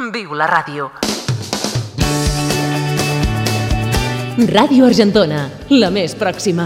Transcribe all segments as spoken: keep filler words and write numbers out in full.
Viu la ràdio. Ràdio Argentona, la més pròxima.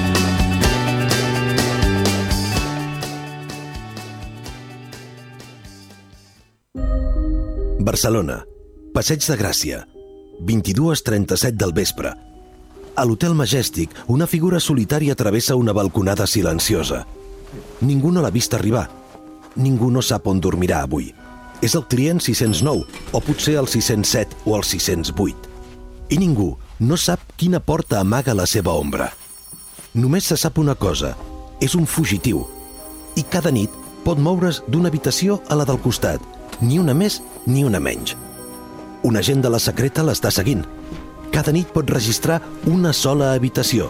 Barcelona, Passeig de Gràcia, vint-i-dues trenta-set del vespre. A l'Hotel Majestic, una figura solitària travessa una balconada silenciosa. Ningú no l'ha vist arribar. Ningú no sap on dormirà avui. És el client sis-cents nou, o potser el sis-cents set o el sis-cents vuit. I ningú no sap quina porta amaga la seva ombra. Només se sap una cosa, és un fugitiu. I cada nit pot moure's d'una habitació a la del costat, ni una més ni una menys. Un agent de la secreta l'està seguint. Cada nit pot registrar una sola habitació.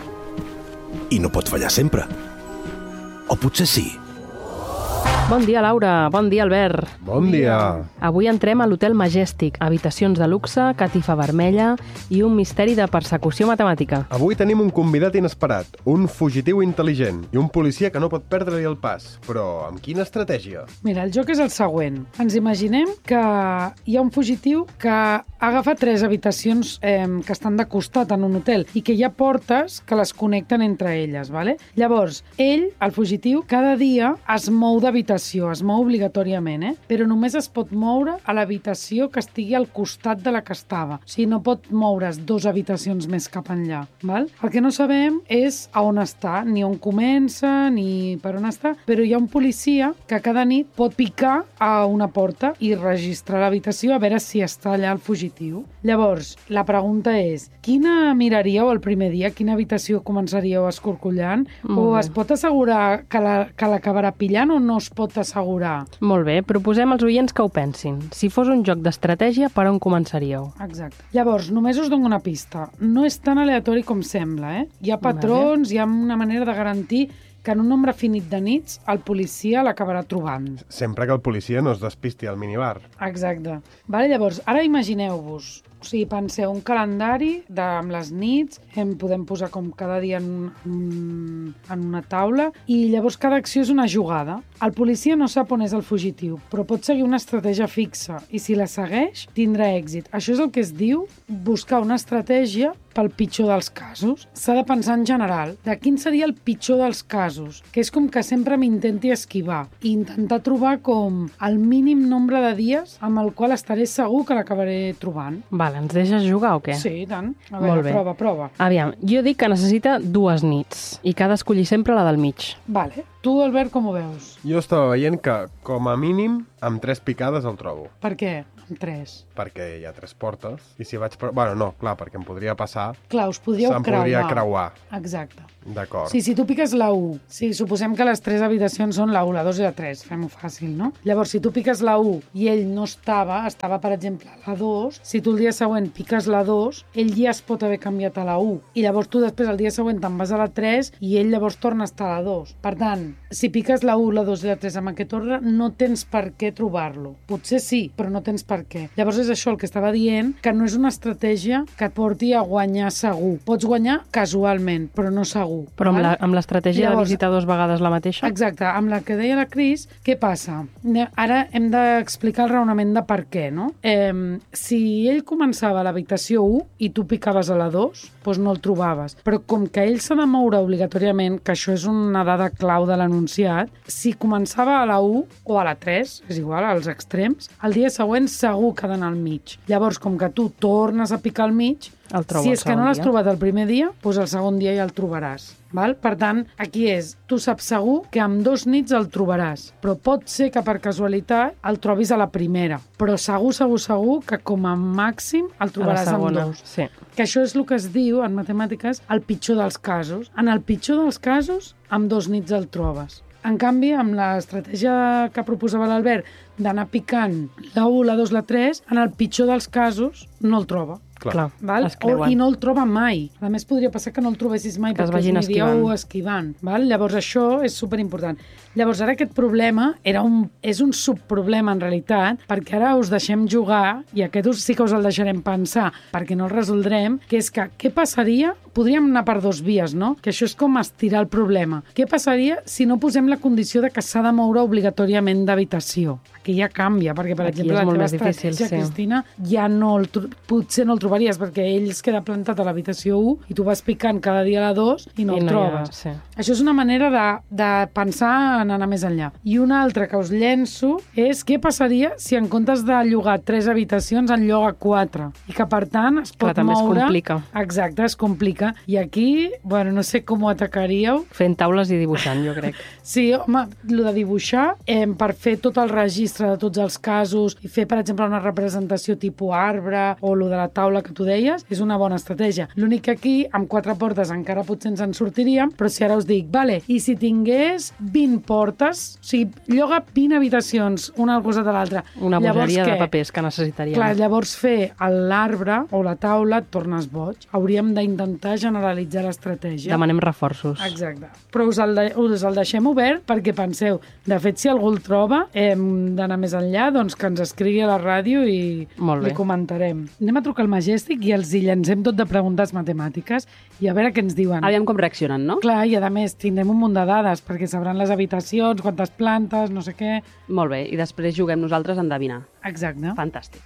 I no pot fallar sempre. O potser sí. Bon dia, Laura. Bon dia, Albert. Bon dia. Avui entrem a l'Hotel Majestic, habitacions de luxe, catifa vermella i un misteri de persecució matemàtica. Avui tenim un convidat inesperat, un fugitiu intel·ligent i un policia que no pot perdre-li el pas. Però amb quina estratègia? Mira, el joc és el següent. Ens imaginem que hi ha un fugitiu que agafa tres habitacions eh, que estan de costat en un hotel i que hi ha portes que les connecten entre elles, ¿vale? Llavors, ell, el fugitiu, cada dia es mou d'habitació, es mou obligatòriament, eh? Però només es pot moure a l'habitació que estigui al costat de la que estava. O sigui, no pot moure's dues habitacions més cap enllà, val? El que no sabem és a on està, ni on comença, ni per on està, però hi ha un policia que cada nit pot picar a una porta i registrar l'habitació a veure si està allà el fugitiu. Llavors, la pregunta és, quina miraríeu el primer dia? Quina habitació començaríeu escorcollant? Molt O bé. es pot assegurar que la- que l'acabarà pillant o no es pot assegurar? Molt bé, proposem als oients que ho pensin. Si fos un joc d'estratègia, per on començaríeu? Exacte. Llavors, només us dono una pista. No és tan aleatori com sembla, eh? Hi ha patrons, hi ha una manera de garantir que en un nombre finit de nits el policia l'acabarà trobant. Sempre que el policia no es despisti al minibar. Exacte. Vale, llavors, ara imagineu-vos, o sigui, penseu un calendari de, amb les nits, em podem posar com cada dia en, un, en una taula, i llavors cada acció és una jugada. El policia no sap on és el fugitiu, però pot seguir una estratègia fixa, i si la segueix, tindrà èxit. Això és el que es diu buscar una estratègia pel pitjor dels casos. S'ha de pensar en general de quin seria el pitjor dels casos, que és com que sempre m'intenti esquivar i intentar trobar com el mínim nombre de dies amb el qual estaré segur que l'acabaré trobant. Vale, ens deixes jugar o què? Sí, i tant. A Molt veure, bé. prova, prova. Aviam, jo dic que necessita dues nits i que ha d'escollir sempre la del mig. Vale. Tu, Albert, com ho veus? Jo estava veient que, com a mínim, amb tres picades el trobo. Per què? Amb tres. Perquè hi ha tres portes. I si vaig... Pro... Bueno, no, clar, perquè em podria passar. Clar, us podríeu Se'm creuar. podria creuar. Exacte. D'acord. Sí, si tu piques la u, sí, suposem que les tres habitacions són la u, la dos i la tres, fem-ho fàcil, no? Llavors, si tu piques la u i ell no estava, estava, per exemple, a la dos, si tu el dia següent piques la dos, ell ja es pot haver canviat a la u. I llavors tu després, el dia següent, te'n vas a la tres i ell llavors torna a estar a la dos. Per tant, si piques la u, la dos i la tres amb aquest ordre, no tens per què trobar-lo. Potser sí, però no tens per què. Llavors és això el que estava dient, que no és una estratègia que et porti a guanyar segur. Pots guanyar casualment, però no segur. Però amb val? la- amb l'estratègia de Llavors, visitar dues vegades la mateixa? Exacte, amb la que deia la Cris, què passa? Ne- Ara hem d'explicar el raonament de per què, no? Eh, si ell començava a l'habitació u i tu picaves a la dos, doncs no el trobaves. Però com que ell s'ha de moure obligatoriament, que això és una dada clau de l'anunciat, si començava a la u o a la tres, és igual, als extrems, el dia següent segur que ha d'anar al mig. Llavors, com que tu tornes a picar al mig, El trobo si el és que no segon l'has dia. trobat el primer dia, doncs el segon dia ja el trobaràs. Val? Per tant, aquí és, tu saps segur que amb dos nits el trobaràs, però pot ser que per casualitat el trobis a la primera, però segur, segur, segur que com a màxim el A la trobaràs amb segona, dos. sí. Que això és el que es diu, en matemàtiques, el pitjor dels casos. En el pitjor dels casos, amb dos nits el trobes. En canvi, amb l'estratègia que proposava l'Albert d'anar picant la u, la dos, la tres, en el pitjor dels casos no el troba. Clar. Clar, Val? es O, creuen. I no el troba mai. A més, podria passar que no el trobessis mai Que es perquè vagin us aniríeu esquivant. esquivant. Val? Llavors, això és superimportant. Llavors, ara aquest problema era un, és un subproblema, en realitat, perquè ara us deixem jugar, i aquest us, sí que us el deixarem pensar, perquè no el resoldrem, que és que què passaria? Podríem anar per dos vies, no? Que això és com estirar el problema. Què passaria si no posem la condició de que s'ha de moure obligatòriament d'habitació? Aquí ja canvia, perquè, per Aquí exemple, és la molt teva més difícil, estratègia, sí. Cristina, ja no el, tro- potser no el trobaries, perquè ell es queda plantat a l'habitació u i tu vas picant cada dia a la dos i no I el no hi ha- trobes. sí. Això és una manera de, de pensar en anar més enllà. I una altra que us llenço és què passaria si en comptes de llogar tres habitacions en lloga quatre i que, per tant, es pot Clar, també es moure... complica. Exacte, es complica. I aquí, bueno, no sé com ho atacaríeu. Fent taules i dibuixant, jo crec. Sí, home, el de dibuixar, eh, per fer tot el registre de tots els casos i fer, per exemple, una representació tipus arbre o el de la taula que tu deies, és una bona estratègia. L'únic que aquí, amb quatre portes, encara potser ens en sortiríem, però si ara us dic, vale, i si tingués vint portes, o sigui, lloga vint habitacions, una al costat de l'altra. Una Llavors, bogeria de què? papers que necessitaríem. Clar, llavors fer l'arbre o la taula et tornes boig. Hauríem d'intentar generalitzar l'estratègia. Demanem reforços. Exacte. Però us el, de, us el deixem obert perquè penseu, de fet, si algú el troba, hem d'anar més enllà, doncs que ens escrigui a la ràdio i Molt bé. li comentarem. Anem a trucar al Majestic i els hi llancem tot de preguntes matemàtiques i a veure què ens diuen. Aviam com reaccionen, no? Clar, i a més tindrem un munt de dades perquè sabran les habitacions, quantes plantes, no sé què. Molt bé, i després juguem nosaltres a endevinar. Exacte. Fantàstic.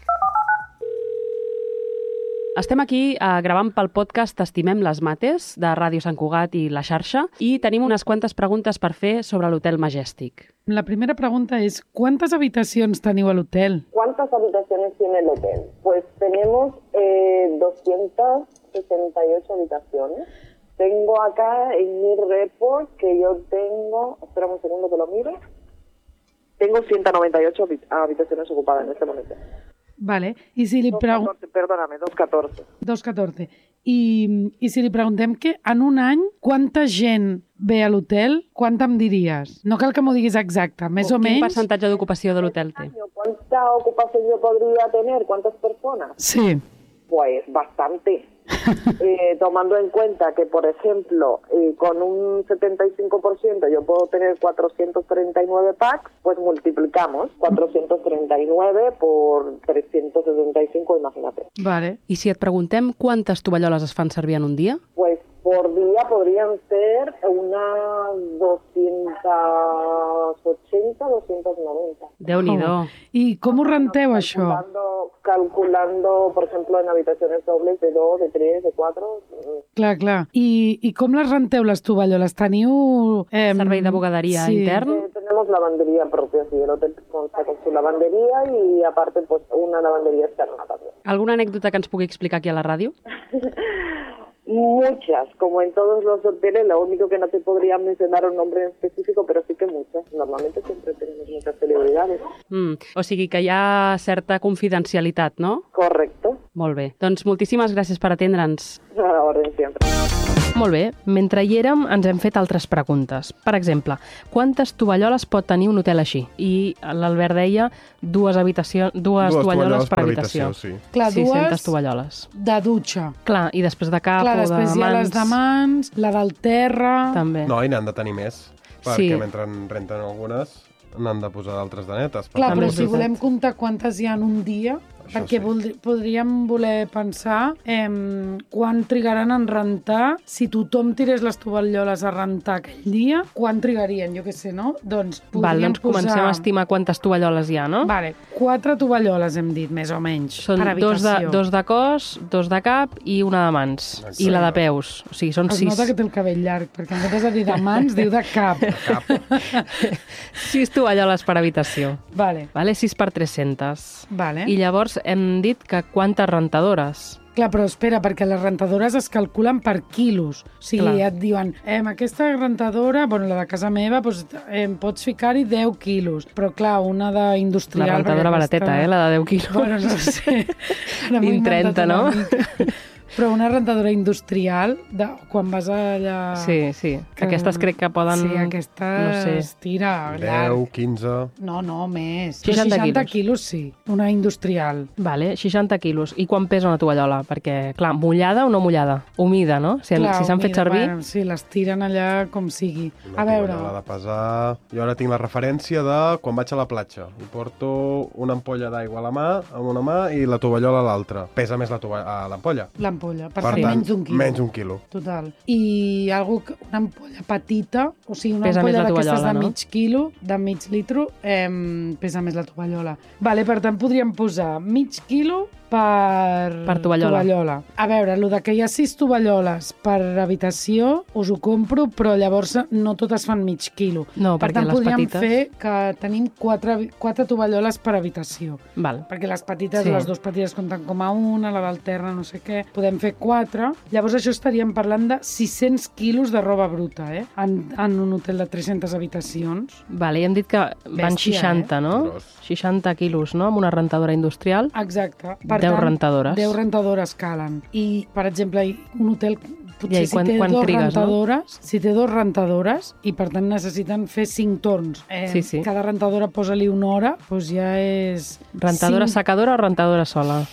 Estem aquí eh, gravant pel podcast Estimem les Mates, de Ràdio Sant Cugat i La Xarxa, i tenim unes quantes preguntes per fer sobre l'Hotel Majestic. La primera pregunta és, quantes habitacions teniu a l'hotel? ¿Cuántas habitaciones tiene el hotel? Pues tenemos eh, doscientas sesenta y ocho habitaciones. Tengo acá en mi report que yo tengo, espera un segundo que lo miro, tengo ciento noventa y ocho habi- habitaciones ocupadas en este momento. Vale. I si li preguntem... doscientos catorce, perdóname, doscientos catorce. dos catorze. I, I si li preguntem que en un any quanta gent ve a l'hotel, quanta em diries? No cal que m'ho diguis exacte, més o, Quin menys... percentatge d'ocupació de l'hotel té? ¿Cuánta ocupación yo podría tener? ¿Cuántas personas? Sí. Pues bastante. Eh, tomando en cuenta que, por ejemplo, eh, con un setenta y cinco por ciento yo puedo tener cuatrocientos treinta y nueve packs, pues multiplicamos cuatrocientos treinta y nueve por trescientos sesenta y cinco, imagínate. Vale. I si et preguntem quantes tovalloles es fan servir en un dia? Pues por día podrían ser unas doscientos ochenta, doscientos noventa. Déu-n'hi-do. Oh. I com ho renteu, això? Calculando, calculando, por ejemplo, en habitaciones dobles de dos, de tres, de cuatro. mm, Clar, clar. I, I com les renteu, les tovalloles? Teniu... Eh, Servei de bugaderia sí. intern? Eh, tenemos lavandería propia, sí, el hotel consta con su lavandería y aparte pues una lavandería externa también. Alguna anècdota que ens pugui explicar aquí a la ràdio? Muchas, como en todos los hoteles, lo único que no te podría mencionar un nombre en específico, pero sí que muchas. Normalmente siempre tenemos muchas celebridades. Mm, o sigui que hi ha certa confidencialitat, no? Correcto. Molt bé. Doncs moltíssimes gràcies per atendre'ns. A la orden siempre. Molt bé, mentre hi érem ens hem fet altres preguntes. Per exemple, quantes tovalloles pot tenir un hotel així? I l'Albert deia dues, habitacions, dues, Dues tovalloles per habitació. sí. Clar, sis-centes dues tovalloles. de dutxa. Clar, i després de cap Clar, o de després hi ha les de mans, la del terra... També. No, i n'han de tenir més, perquè Sí. mentre en renten algunes n'han de posar d'altres de netes. per Clar, tant, però és si veritat. volem comptar quantes hi ha en un dia, Això perquè sí. voldri, podríem voler pensar em, quan trigaran en rentar, si tothom tirés les tovalloles a rentar aquell dia, quan trigarien, jo què sé, no? Doncs podríem Val, doncs posar... comencem a estimar quantes tovalloles hi ha, no? Vale, quatre tovalloles hem dit, més o menys, Són per dos de, habitació. dos de cos, dos de cap i una de mans. Exacte. I la de peus. O sigui, són Es sis. nota que té el cabell llarg, perquè en comptes de dir de mans, diu de cap. sis tovalloles per habitació. Vale, Vale? sis per tres-centes. vale. I llavors hem dit que quantes rentadores? Clar, però espera, perquè les rentadores es calculen per quilos. O sigui, Clar. et diuen, eh, aquesta rentadora, bueno, la de casa meva, doncs, eh, pots ficar-hi deu quilos. Però clar, una d'industrial... La rentadora perquè barateta, aquesta- eh? La de deu quilos. Bueno, no sé. Ara m'ho he vint trenta, inventat no? una mica. Però una rentadora industrial, de, quan vas allà... Sí, sí. Que... Aquestes crec que poden... Sí, aquestes no sé. tira deu, llarg. quinze... No, no, més. seixanta seixanta quilos. quilos, sí. Una industrial. Vale, seixanta quilos. I quan pesa una tovallola? Perquè, clar, mullada o no mullada? Humida, no? Si, Clar, si s'han fet humida, servir... Bueno, sí, les tiren allà com sigui. Una A veure... tovallola de pesar... Jo ara tinc la referència de quan vaig a la platja. I porto una ampolla d'aigua a la mà, amb una mà, i la tovallola a l'altra. Pesa més la tova- a l'ampolla. L'ampolla, per, Per tant, tant, menys d'un quilo. menys d'un quilo. Total. I algo, que- una ampolla petita, o sigui, una Pesa més ampolla la d'aquestes tovallola, de no? mig quilo, de mig litro, eh, pesa més la tovallola. Vale, per tant, podríem posar mig quilo per, Per tovallola. tovallola. A veure, el de que hi ha sis tovalloles per habitació, us ho compro, però llavors no totes fan mig quilo. No, per perquè tant, les podríem petites- fer que tenim quatre, quatre tovalloles per habitació. Val. Perquè les petites, Sí. les dues petites compten com a una, la del terra no sé què, podem fer quatre. Llavors això estaríem parlant de sis-cents quilos de roba bruta, eh? En, en un hotel de tres-centes habitacions. Vale, i hem dit que van Bèstia, seixanta, eh? no? Gros. seixanta quilos, no? Amb una rentadora industrial. Exacte. Per Deu tant, rentadores. deu rentadores calen. I, per exemple, un hotel potser I si quan- té quan dos trigues, no? rentadores, si té dos rentadores i per tant necessiten fer cinc torns. Eh, Sí, sí. Cada rentadora posa-li una hora, doncs ja és... Rentadora cinc- secadora o rentadora sola?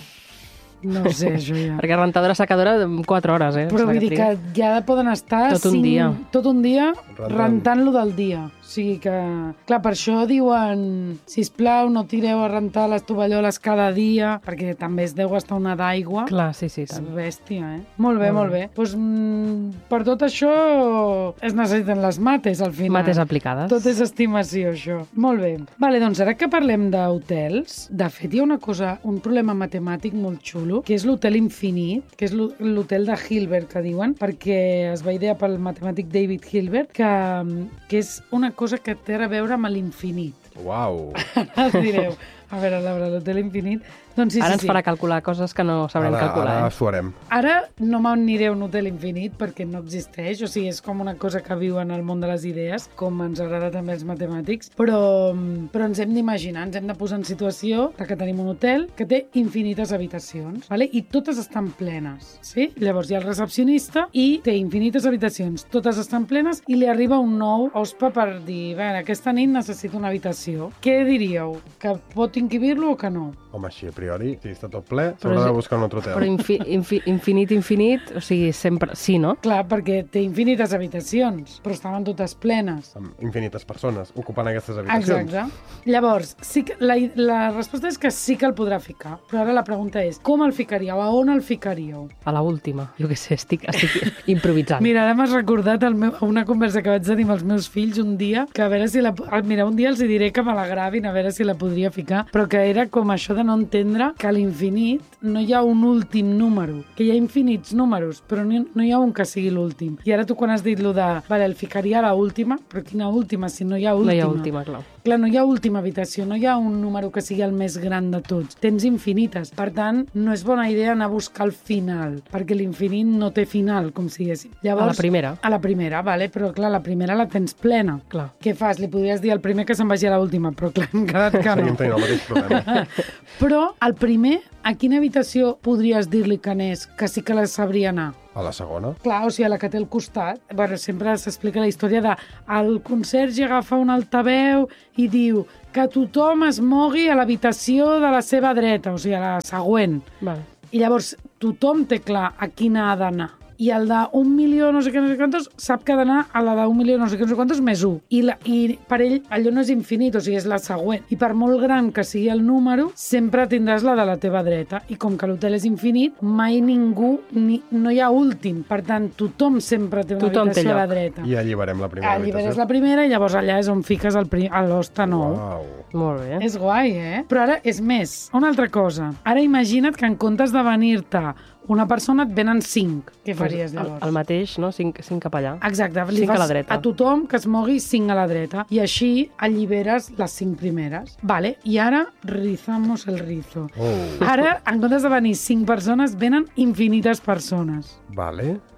No sé, això ja. Perquè rentadora secadora, quatre hores, eh? Però És la vull dir que triga. ja poden estar Tot un cinc, dia. tot un dia Rentant. rentant-lo del dia. O sigui que, clar, per això diuen, sisplau, no tireu a rentar les tovalloles cada dia, perquè també es deu gastar una d'aigua. Clar, sí, sí, És tant. bèstia, eh? Molt bé, molt bé. Doncs, mm, per tot això es necessiten les mates, al final. Mates aplicades. Tot és estimació, això. Molt bé. Vale, doncs ara que parlem d'hotels, de fet hi ha una cosa, un problema matemàtic molt xulo, que és l'hotel infinit, que és l'ho- l'hotel de Hilbert, que diuen, perquè es va idear pel matemàtic David Hilbert, que, que és una cosa que té a veure amb l'infinit. Uau! Ara direu, a veure, Laura, l'hotel infinit... Doncs sí, Ara sí, ens sí. farà calcular coses que no sabrem Ara, calcular. ara eh? s'ho harem. Ara no m'aniré a un hotel infinit perquè no existeix, o sigui, és com una cosa que viu en el món de les idees, com ens agrada també els matemàtics, però, però ens hem d'imaginar, ens hem de posar en situació de que tenim un hotel que té infinites habitacions, vale? I totes estan plenes, sí? Llavors hi ha el recepcionista i té infinites habitacions, totes estan plenes i li arriba un nou hospa per dir, bé, aquesta nit necessito una habitació. Què diríeu? Que pot inquibir-lo o que no? Home, així, a priori, si està tot ple, Però s'haurà és- de buscar un altre hotel. Però infi, infi, infinit, infinit, o sigui, sempre... Sí, no? Clar, perquè té infinites habitacions, però estaven totes plenes. Amb infinites persones ocupant aquestes habitacions. Exacte. Llavors, sí que, la, la resposta és que sí que el podrà ficar, però ara la pregunta és, com el ficaríeu? A on el ficaríeu? A la última. Jo què sé, estic, estic improvisant. Mira, ara m'has recordat el meu, una conversa que vaig tenir amb els meus fills un dia, que a veure si la... Mira, un dia els hi diré que me la gravin, a veure si la podria ficar, però que era com això de no entendre que a l'infinit no hi ha un últim número, que hi ha infinits números, però no, no hi ha un que sigui l'últim. I ara tu quan has dit lo de, vale, el ficaria a la última, però quina última, si no hi ha No última? hi ha última, clar. Clar, no hi ha última habitació, no hi ha un número que sigui el més gran de tots. Tens infinites. Per tant, no és bona idea anar a buscar el final, perquè l'infinit no té final, com si diguéssim. Llavors, A la primera. A la primera, vale, però clar, la primera la tens plena. Clar. Què fas? Li podries dir al primer que se'n vagi a l'última, però clar, hem quedat que Seguim no. tenint el mateix problema. Però el primer, a quina habitació podries dir-li que anés, que sí que la sabria anar? A la segona? Clar, o sigui, a la que té al costat. Bueno, sempre s'explica la història de el conserge agafa un altaveu i diu que tothom es mogui a l'habitació de la seva dreta, o sigui, a la següent. Val. I llavors tothom té clar a quina ha d'anar. I el d'un milió no sé què, no sé quantos, sap que ha d'anar a la d'un milió no sé què, no sé quantos més un. I, la, I per ell allò no és infinit, o sigui, és la següent. I per molt gran que sigui el número, sempre tindràs la de la teva dreta. I com que l'hotel és infinit, mai ningú, ni, no hi ha últim. Per tant, tothom sempre té una Tothom té habitació a la lloc. dreta. I alliberem la primera Alliberes habitació. la primera i llavors allà és on fiques el prim- a l'hoste nou. Uau. Molt bé. És guai, eh? Però ara és més. Una altra cosa. Ara imagina't que en comptes de venir-te una persona et venen cinc. Què faries el, llavors? el mateix, no? Cinc, cinc cap allà. Exacte, li Cinc a fas la dreta. a tothom que es mogui cinc a la dreta i així alliberes les cinc primeres. Vale, i ara rizamos el rizo. Oh. Ara, en comptes de venir cinc persones, venen infinites persones. Vale.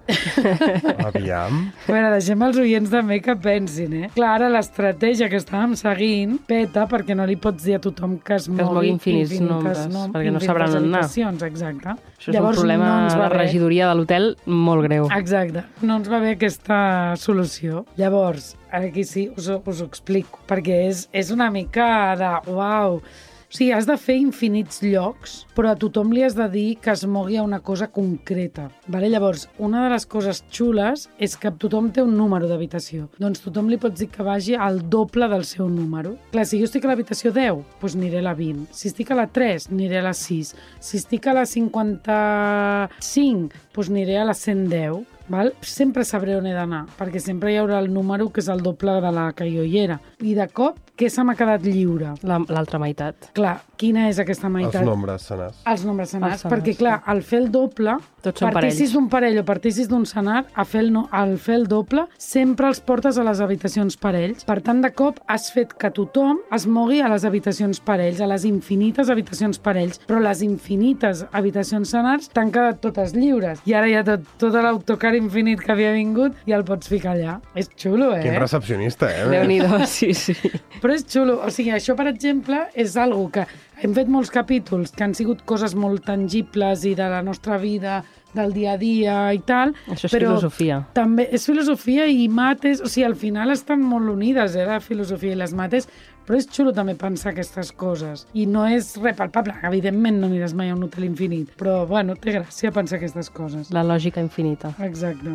Aviam. A veure, deixem els oients també que pensin, eh? Clar, ara l'estratègia que estàvem seguint peta perquè no li pots dir a tothom que es mogui, es mogui infinits nombres, perquè no sabran on anar. Exacte. Això és Llavors, un problema no de la regidoria de l'hotel molt greu. Exacte. No ens va bé aquesta solució. Llavors, aquí sí, us, us ho explico, perquè és, és una mica de uau. O sigui, has de fer infinits llocs, però a tothom li has de dir que es mogui a una cosa concreta. Vale? Llavors, una de les coses xules és que tothom té un número d'habitació. Doncs tothom li pots dir que vagi al doble del seu número. Clar, si jo estic a l'habitació deu, doncs aniré a la vint. Si estic a la tres, aniré a la sis. Si estic a la cinquanta-cinc, doncs aniré a la cent deu. Val? Sempre sabré on he d'anar, perquè sempre hi haurà el número que és el doble de la que jo hi era. I de cop, què se m'ha quedat lliure? L'altra meitat. Clar, quina és aquesta meitat? Els nombres senars. Els nombres senars, Els senars, perquè clar, al fer el doble, Tots són partissis d'un parell o partissis d'un senar, a fer el no, al fer el doble, sempre els portes a les habitacions parells. Per tant, de cop, has fet que tothom es mogui a les habitacions parells, a les infinites habitacions parells, però les infinites habitacions senars t'han quedat totes lliures. I ara ja tot, tot l'autocar infinit que havia vingut i el pots ficar allà. És xulo, eh? Quin recepcionista, eh? Déu-n'hi-do, sí, sí. Però és xulo. O sigui, això, per exemple, és algo que hem fet molts capítols que han sigut coses molt tangibles i de la nostra vida, del dia a dia i tal. Això és però filosofia. També és filosofia i mates, o sigui, al final estan molt unides, eh, la filosofia i les mates, però és xulo també pensar aquestes coses. I no és res palpable. Evidentment no aniràs mai a un hotel infinit, però, bueno, té gràcia pensar aquestes coses. La lògica infinita. Exacte.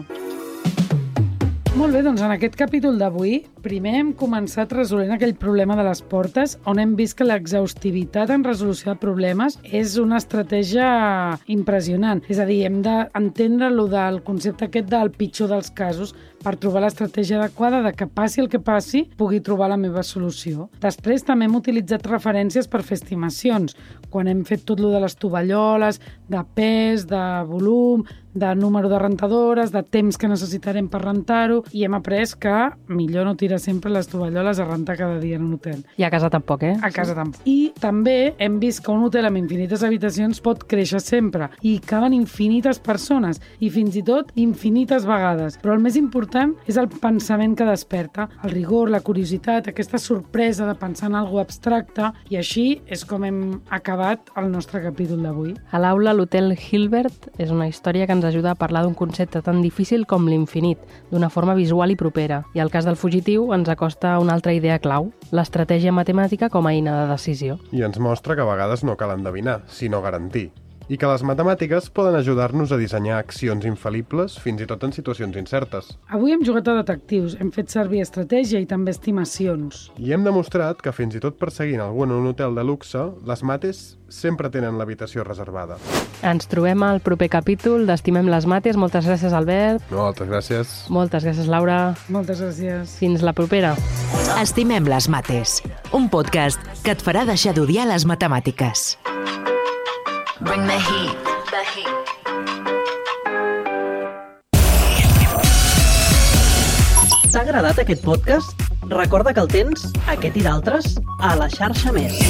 Molt bé, doncs en aquest capítol d'avui primer hem començat resolent aquell problema de les portes on hem vist que l'exhaustivitat en resolució de problemes és una estratègia impressionant. És a dir, hem d'entendre lo del concepte aquest del pitjor dels casos per trobar l'estratègia adequada de que passi el que passi, pugui trobar la meva solució. Després també hem utilitzat referències per fer estimacions, quan hem fet tot lo de les tovalloles, de pes, de volum, de número de rentadores, de temps que necessitarem per rentar-ho, i hem après que millor no tirar sempre les tovalloles a rentar cada dia en un hotel. I a casa tampoc, eh? A casa tampoc. I també hem vist que un hotel amb infinites habitacions pot créixer sempre, i caben infinites persones, i fins i tot infinites vegades. Però el més important és el pensament que desperta, el rigor, la curiositat, aquesta sorpresa de pensar en alguna abstracte, i així és com hem acabat el nostre capítol d'avui. A l'aula, l'Hotel Hilbert és una història que ens ajuda a parlar d'un concepte tan difícil com l'infinit, d'una forma visual i propera. I el cas del fugitiu ens acosta a una altra idea clau, l'estratègia matemàtica com a eina de decisió. I ens mostra que a vegades no cal endevinar, sinó garantir. I que les matemàtiques poden ajudar-nos a dissenyar accions infal·libles fins i tot en situacions incertes. Avui hem jugat a detectius, hem fet servir estratègia i també estimacions. I hem demostrat que fins i tot perseguint algú en un hotel de luxe, les mates sempre tenen l'habitació reservada. Ens trobem al proper capítol d'Estimem les mates. Moltes gràcies, Albert. Moltes gràcies. Moltes gràcies, Laura. Moltes gràcies. Fins la propera. Estimem les mates, un podcast que et farà deixar d'odiar les matemàtiques. Bring the heat. The heat. T'ha agradat aquest podcast? Recorda que el tens, aquest i d'altres, a la xarxa Més.